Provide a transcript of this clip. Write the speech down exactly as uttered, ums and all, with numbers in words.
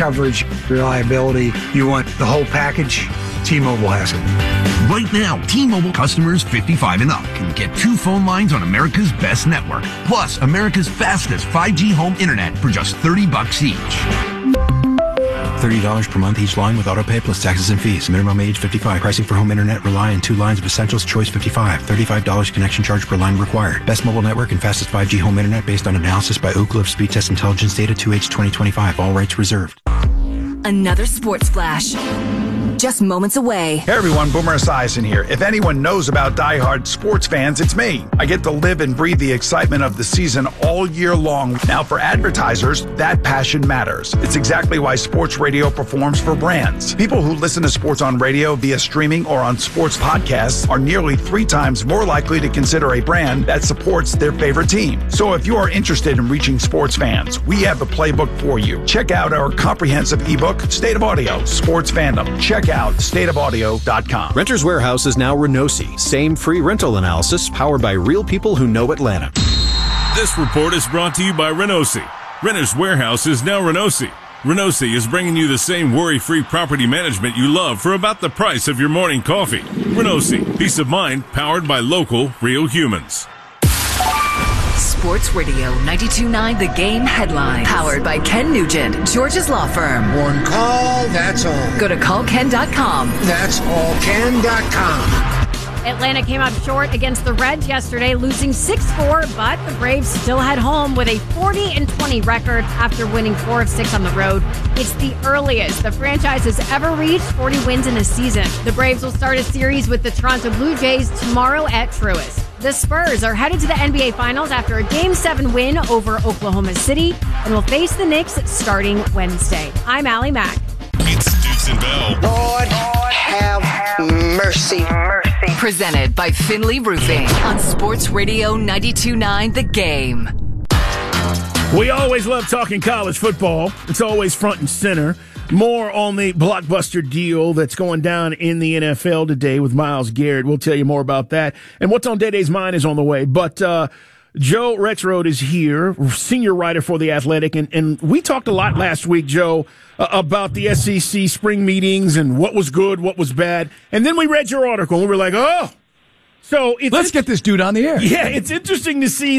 coverage, reliability. You want the whole package? T-Mobile has it. Right now, T-Mobile customers fifty-five and up can get two phone lines on America's best network, plus America's fastest five G home internet for just thirty bucks each. thirty dollars per month each line with autopay plus taxes and fees. Minimum age fifty-five. Pricing for home internet rely on two lines of Essentials Choice fifty-five. thirty-five dollars connection charge per line required. Best mobile network and fastest five G home internet based on analysis by Oak Cliff Speed Test Intelligence Data two H twenty twenty-five. All rights reserved. Another sports flash. Just moments away. Hey everyone, Boomer Esiason here. If anyone knows about diehard sports fans, it's me. I get to live and breathe the excitement of the season all year long. Now for advertisers, that passion matters. It's exactly why sports radio performs for brands. People who listen to sports on radio via streaming or on sports podcasts are nearly three times more likely to consider a brand that supports their favorite team. So if you are interested in reaching sports fans, we have the playbook for you. Check out our comprehensive ebook, State of Audio, Sports Fandom. Check out state of audio dot com. Renters Warehouse is now Renosi. Same free rental analysis powered by real people who know Atlanta. This report is brought to you by Renosi. Renters Warehouse is now Renosi. Renosi is bringing you the same worry-free property management you love for about the price of your morning coffee. Renosi, peace of mind powered by local, real humans. Sports Radio ninety-two point nine The Game headline. Powered by Ken Nugent, George's Law Firm. One call, that's all. Go to call ken dot com. That's all ken dot com. Atlanta came up short against the Reds yesterday, losing six four, but the Braves still head home with a forty and twenty record after winning four of six on the road. It's the earliest the franchise has ever reached forty wins in a season. The Braves will start a series with the Toronto Blue Jays tomorrow at Truist. The Spurs are headed to the N B A Finals after a Game seven win over Oklahoma City and will face the Knicks starting Wednesday. I'm Allie Mack. It's Dukes and Bell. Lord, have mercy. mercy. Presented by Finley Roofing on Sports Radio ninety-two point nine The Game. We always love talking college football. It's always front and center. More on the blockbuster deal that's going down in the N F L today with Myles Garrett. We'll tell you more about that. And what's on Day-Day's mind is on the way. But uh, Joe Rexrode is here, senior writer for The Athletic. And, and we talked a lot last week, Joe, uh, about the S E C spring meetings and what was good, what was bad. And then we read your article and we were like, oh. So it's, Let's get this dude on the air. Yeah, it's interesting to see